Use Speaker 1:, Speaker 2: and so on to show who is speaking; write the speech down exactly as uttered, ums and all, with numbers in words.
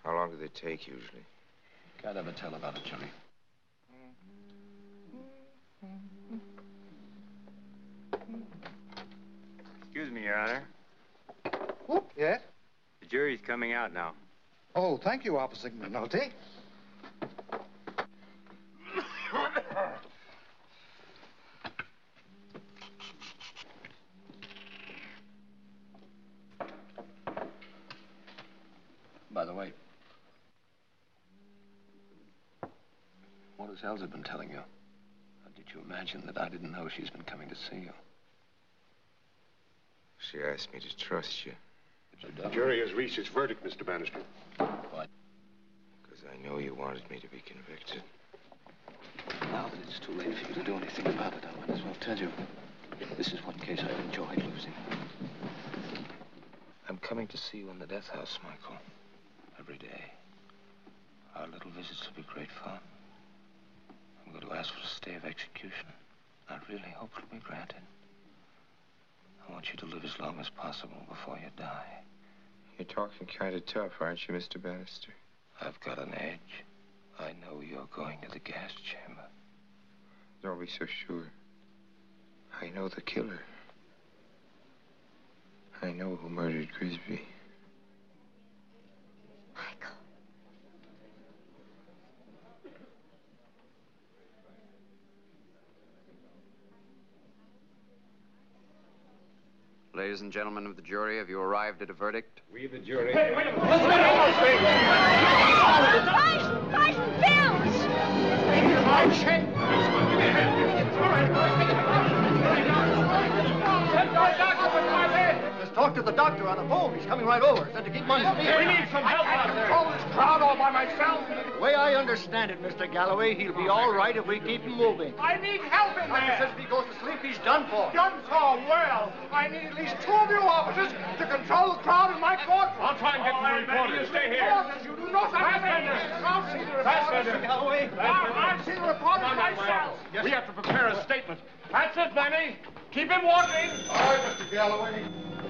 Speaker 1: How long do they take, usually?
Speaker 2: Can't ever tell about a jury.
Speaker 3: Excuse me, Your Honor.
Speaker 4: Whoop, yes?
Speaker 3: The jury's coming out now.
Speaker 4: Oh, thank you, Officer McNulty.
Speaker 2: By the way, what has Elsa been telling you? Or did you imagine that I didn't know she's been coming to see you?
Speaker 1: She asked me to trust you.
Speaker 5: The jury has reached its verdict, Mister Bannister.
Speaker 2: What?
Speaker 1: Because I know you wanted me to be convicted.
Speaker 2: Now that it's too late for you to do anything about it, I might as well tell you. This is one case I've enjoyed losing. I'm coming to see you in the death house, Michael. Every day. Our little visits will be great fun. I'm going to ask for a stay of execution. I really hope it'll be granted. I want you to live as long as possible before you die.
Speaker 1: You're talking kind of tough, aren't you, Mister Bannister?
Speaker 2: I've got an edge. I know you're going to the gas chamber.
Speaker 1: Don't be so sure. I know the killer. I know who murdered Grisby.
Speaker 6: Michael.
Speaker 7: Ladies and gentlemen of the jury, have you arrived at a verdict?
Speaker 5: We, the jury.
Speaker 8: Hey, wait a minute. What's going on?
Speaker 6: Tyson! Tyson Films!
Speaker 4: Let's talk to the doctor on the phone. He's coming right over. Said to keep him on his feet.
Speaker 8: We need some help out there. I can't control this crowd all by myself.
Speaker 4: The way I understand it, Mister Galloway, he'll be all right if we keep him moving.
Speaker 8: I need help in
Speaker 4: Doctor
Speaker 8: there.
Speaker 4: says if he goes to sleep, he's done for.
Speaker 8: Done for? Well, I need at least two of you officers to control the crowd in my courtroom. I'll try and get the reporters. You stay here. Reporters, you do not have to I'll see the reporters. Mister Galloway. I'll see the reporters myself.
Speaker 5: Yes. We have to prepare a statement.
Speaker 8: That's it, Benny. Keep him walking.
Speaker 5: All right, Mister Galloway.